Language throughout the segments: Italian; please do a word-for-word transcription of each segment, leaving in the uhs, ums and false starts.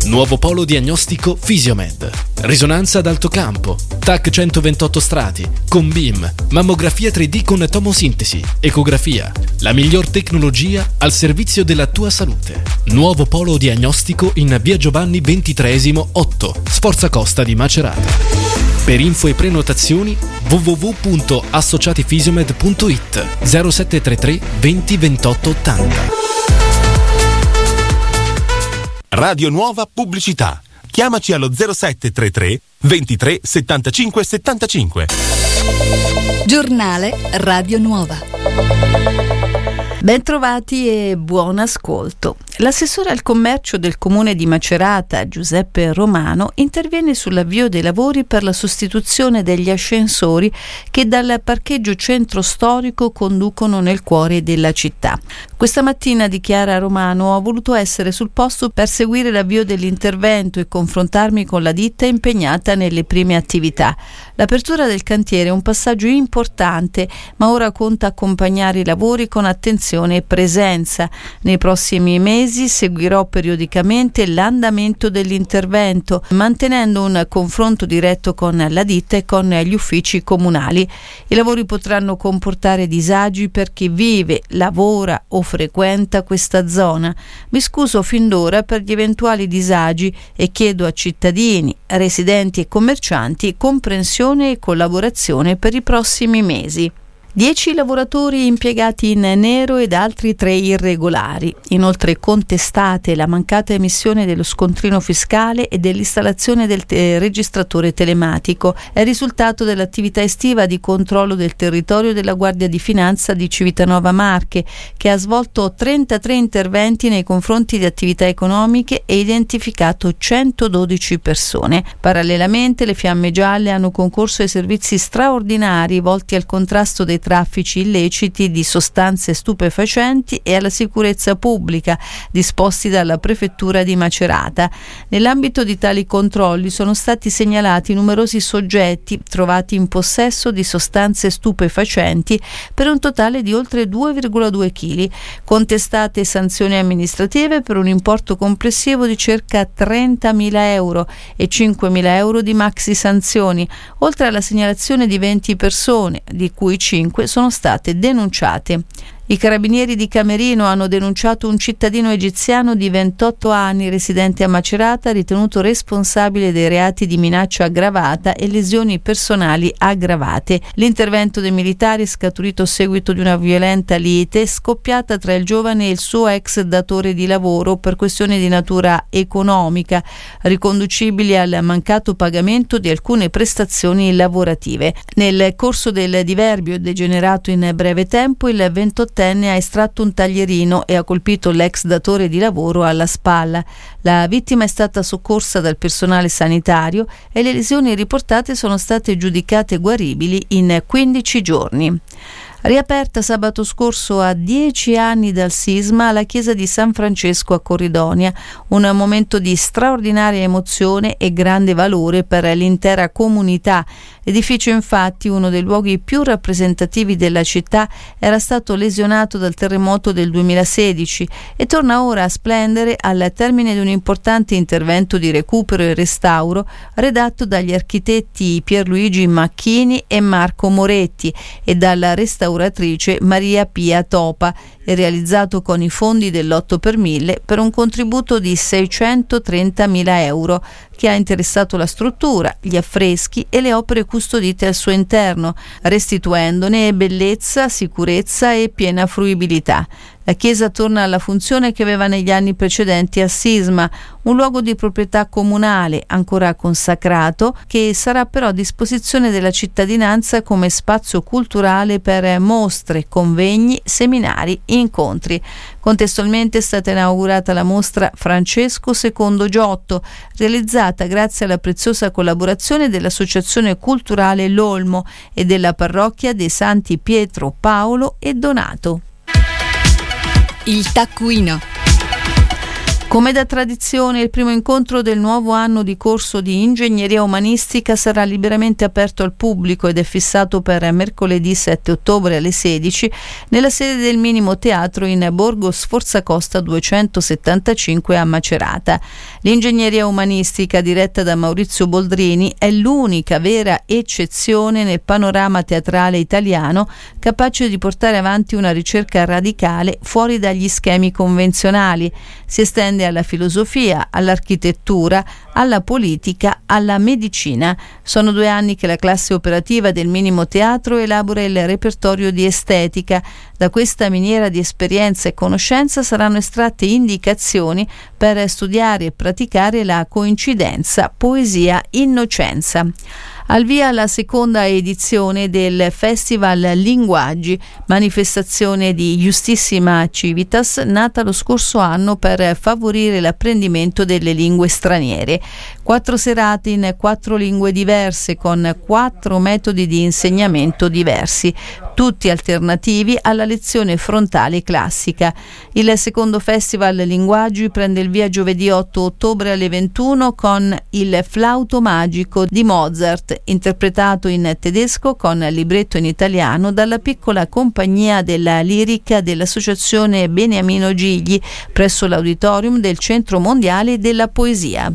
Nuovo polo diagnostico Fisiomed. Risonanza ad alto campo, T A C centoventotto strati, con B I M, mammografia tre D con tomosintesi, ecografia. La miglior tecnologia al servizio della tua salute. Nuovo polo diagnostico in via Giovanni ventitreesimo otto, Sforza Costa di Macerata. Per info e prenotazioni w w w punto associatifisiomed punto i t zero sette tre tre venti ventotto ottanta. Radio Nuova Pubblicità. Chiamaci allo zero sette tre tre ventitré settantacinque settantacinque. Giornale Radio Nuova. Bentrovati e buon ascolto. L'assessore al commercio del comune di Macerata, Giuseppe Romano, interviene sull'avvio dei lavori per la sostituzione degli ascensori che dal parcheggio centro storico conducono nel cuore della città. Questa mattina, dichiara Romano, ho voluto essere sul posto per seguire l'avvio dell'intervento e confrontarmi con la ditta impegnata nelle prime attività. L'apertura del cantiere è un passaggio importante, ma ora conta accompagnare i lavori con attenzione e presenza. Nei prossimi mesi seguirò periodicamente l'andamento dell'intervento, mantenendo un confronto diretto con la ditta e con gli uffici comunali. I lavori potranno comportare disagi per chi vive, lavora o frequenta questa zona. Mi scuso fin d'ora per gli eventuali disagi e chiedo a cittadini, residenti e commercianti comprensione e collaborazione per i prossimi mesi. Dieci lavoratori impiegati in nero ed altri tre irregolari. Inoltre contestate la mancata emissione dello scontrino fiscale e dell'installazione del te- registratore telematico. È il risultato dell'attività estiva di controllo del territorio della Guardia di Finanza di Civitanova Marche, che ha svolto trentatré interventi nei confronti di attività economiche e identificato centododici persone. Parallelamente le Fiamme Gialle hanno concorso ai servizi straordinari volti al contrasto dei traffici illeciti di sostanze stupefacenti e alla sicurezza pubblica, disposti dalla Prefettura di Macerata. Nell'ambito di tali controlli sono stati segnalati numerosi soggetti trovati in possesso di sostanze stupefacenti per un totale di oltre due virgola due chili, contestate sanzioni amministrative per un importo complessivo di circa trentamila euro e cinquemila euro di maxi sanzioni, oltre alla segnalazione di venti persone, di cui cinque sono state denunciate. I carabinieri di Camerino hanno denunciato un cittadino egiziano di ventotto anni residente a Macerata ritenuto responsabile dei reati di minaccia aggravata e lesioni personali aggravate. L'intervento dei militari è scaturito a seguito di una violenta lite scoppiata tra il giovane e il suo ex datore di lavoro per questioni di natura economica riconducibili al mancato pagamento di alcune prestazioni lavorative. Nel corso del diverbio degenerato in breve tempo, il ventottenne ha estratto un taglierino e ha colpito l'ex datore di lavoro alla spalla. La vittima è stata soccorsa dal personale sanitario e le lesioni riportate sono state giudicate guaribili in quindici giorni. Riaperta sabato scorso a dieci anni dal sisma la chiesa di San Francesco a Corridonia, un momento di straordinaria emozione e grande valore per l'intera comunità. L'edificio, infatti, uno dei luoghi più rappresentativi della città, era stato lesionato dal terremoto del duemilasedici e torna ora a splendere al termine di un importante intervento di recupero e restauro redatto dagli architetti Pierluigi Macchini e Marco Moretti e dalla restauratrice Maria Pia Topa, e realizzato con i fondi dell'otto per mille per un contributo di seicentotrentamila euro, che ha interessato la struttura, gli affreschi e le opere custodite al suo interno, restituendone bellezza, sicurezza e piena fruibilità. La chiesa torna alla funzione che aveva negli anni precedenti al sisma, un luogo di proprietà comunale ancora consacrato, che sarà però a disposizione della cittadinanza come spazio culturale per mostre, convegni, seminari, incontri. Contestualmente è stata inaugurata la mostra Francesco secondo Giotto, realizzata grazie alla preziosa collaborazione dell'Associazione Culturale L'Olmo e della Parrocchia dei Santi Pietro, Paolo e Donato. Il taccuino. Come da tradizione, il primo incontro del nuovo anno di corso di ingegneria umanistica sarà liberamente aperto al pubblico ed è fissato per mercoledì sette ottobre alle sedici nella sede del Minimo Teatro in Borgo Sforzacosta duecentosettantacinque a Macerata. L'ingegneria umanistica, diretta da Maurizio Boldrini, è l'unica vera eccezione nel panorama teatrale italiano capace di portare avanti una ricerca radicale fuori dagli schemi convenzionali. Si estende alla filosofia, all'architettura, alla politica, alla medicina. Sono due anni che la classe operativa del Minimo Teatro elabora il repertorio di estetica. Da questa miniera di esperienza e conoscenza saranno estratte indicazioni per studiare e praticare la coincidenza poesia-innocenza. Al via la seconda edizione del Festival Linguaggi, manifestazione di Justissima Civitas, nata lo scorso anno per favorire l'apprendimento delle lingue straniere. Quattro serate in quattro lingue diverse, con quattro metodi di insegnamento diversi, tutti alternativi alla lezione frontale classica. Il secondo Festival Linguaggi prende il via giovedì otto ottobre alle ventuno con il Flauto Magico di Mozart, interpretato in tedesco con libretto in italiano dalla piccola compagnia della lirica dell'associazione Beniamino Gigli presso l'auditorium del Centro Mondiale della Poesia.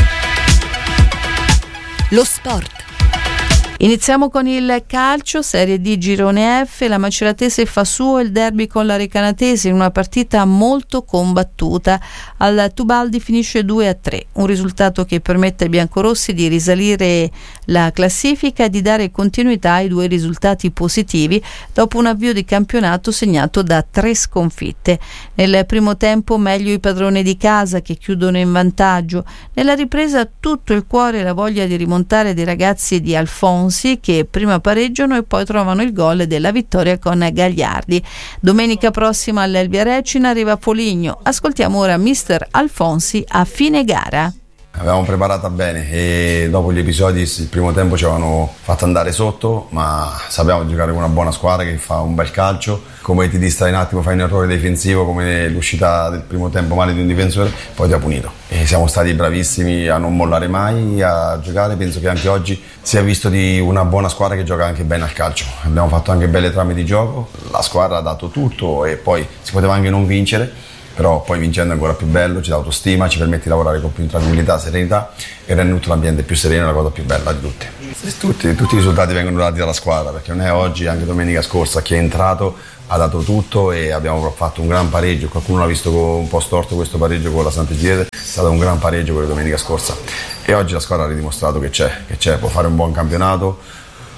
Lo sport. Iniziamo con il calcio, Serie D Girone F. La Maceratese fa suo il derby con la Recanatese in una partita molto combattuta. Al Tubaldi finisce due a tre, un risultato che permette ai biancorossi di risalire la classifica e di dare continuità ai due risultati positivi dopo un avvio di campionato segnato da tre sconfitte. Nel primo tempo meglio i padroni di casa, che chiudono in vantaggio. Nella ripresa tutto il cuore e la voglia di rimontare dei ragazzi di Alfonsi, che prima pareggiano e poi trovano il gol della vittoria con Gagliardi. Domenica prossima all'Elvia Recina arriva Foligno. Ascoltiamo ora mister Alfonsi a fine gara. Avevamo preparata bene e dopo gli episodi il primo tempo ci avevano fatto andare sotto, ma sappiamo giocare con una buona squadra che fa un bel calcio. Come ti distrai un attimo, fai un errore difensivo come l'uscita del primo tempo male di un difensore, poi ti ha punito. E siamo stati bravissimi a non mollare mai, a giocare. Penso che anche oggi si è visto di una buona squadra che gioca anche bene al calcio. Abbiamo fatto anche belle trame di gioco, la squadra ha dato tutto e poi si poteva anche non vincere. Però poi vincendo è ancora più bello, ci dà autostima, ci permette di lavorare con più tranquillità, serenità e rende tutto l'ambiente più sereno, la cosa più bella di tutti. Tutti, tutti i risultati vengono dati dalla squadra, perché non è oggi, anche domenica scorsa chi è entrato ha dato tutto e abbiamo fatto un gran pareggio. Qualcuno l'ha visto un po' storto questo pareggio con la Sant'Egidiade, è stato un gran pareggio quello di domenica scorsa e oggi la squadra ha ridimostrato che c'è, che c'è, può fare un buon campionato,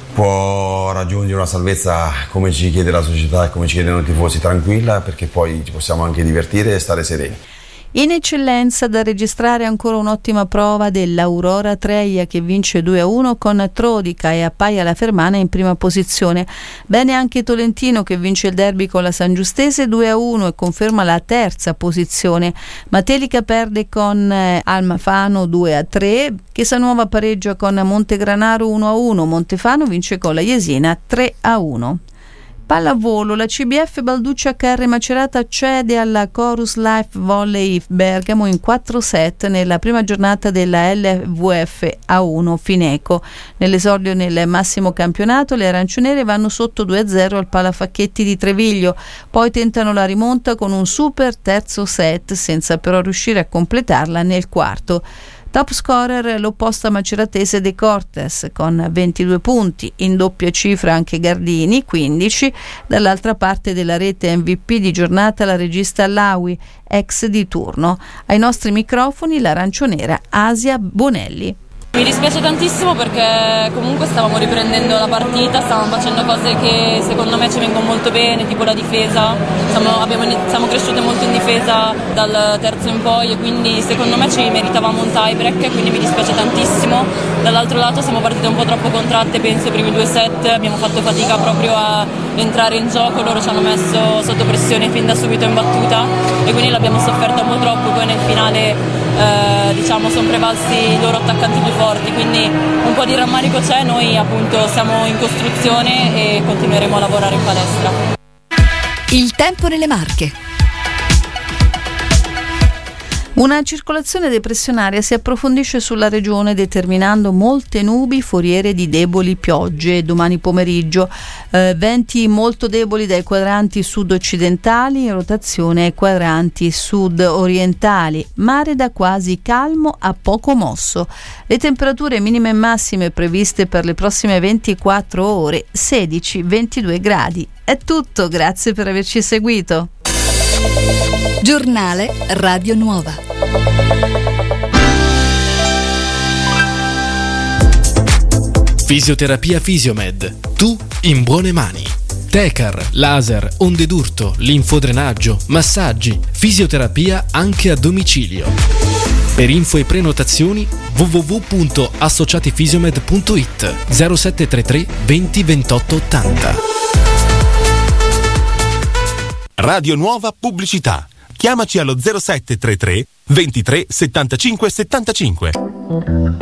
può raggiungere una salvezza come ci chiede la società e come ci chiedono i tifosi, tranquilla, perché poi ci possiamo anche divertire e stare sereni. In eccellenza da registrare ancora un'ottima prova dell'Aurora Treia, che vince due a uno con Trodica e appaia la Fermana in prima posizione. Bene anche Tolentino, che vince il derby con la San Giustese due a uno e conferma la terza posizione. Matelica perde con eh, Almafano due a tre, Chesanuova pareggia con Montegranaro uno a uno, Montefano vince con la Jesina tre a uno. Pallavolo, la C B F Balduccia H R Macerata cede alla Chorus Life Volley Bergamo in quattro set nella prima giornata della L V F A uno Fineco. Nell'esordio nel massimo campionato le arancionere vanno sotto due a zero al Palafacchetti di Treviglio, poi tentano la rimonta con un super terzo set senza però riuscire a completarla nel quarto. Top scorer l'opposta maceratese De Cortes con ventidue punti, in doppia cifra anche Gardini, quindici, dall'altra parte della rete M V P di giornata la regista Laui, ex di turno. Ai nostri microfoni l'aranciονera Asia Bonelli. Mi dispiace tantissimo perché comunque stavamo riprendendo la partita, stavamo facendo cose che secondo me ci vengono molto bene, tipo la difesa, siamo, abbiamo, siamo cresciute molto in difesa dal terzo in poi e quindi secondo me ci meritavamo un tie break, quindi mi dispiace tantissimo. Dall'altro lato siamo partite un po' troppo contratte, penso i primi due set, abbiamo fatto fatica proprio a entrare in gioco, loro ci hanno messo sotto pressione fin da subito in battuta e quindi l'abbiamo sofferta un po' troppo, poi nel finale eh, diciamo sono prevalsi i loro attaccanti più forti, quindi un po' di rammarico c'è, noi appunto siamo in costruzione e continueremo a lavorare in palestra. Il tempo nelle Marche. Una circolazione depressionaria si approfondisce sulla regione determinando molte nubi foriere di deboli piogge domani pomeriggio, eh, venti molto deboli dai quadranti sud-occidentali in rotazione ai quadranti sud-orientali, mare da quasi calmo a poco mosso. Le temperature minime e massime previste per le prossime ventiquattro ore sedici ventidue gradi. È tutto, grazie per averci seguito. Giornale Radio Nuova. Fisioterapia Fisiomed. Tu in buone mani. Tecar, laser, onde d'urto, linfodrenaggio, massaggi, fisioterapia anche a domicilio. Per info e prenotazioni w w w punto associatifisiomed punto i t zero sette tre tre venti ventotto ottanta. Radio Nuova Pubblicità. Chiamaci allo zero sette tre tre ventitré settantacinque settantacinque.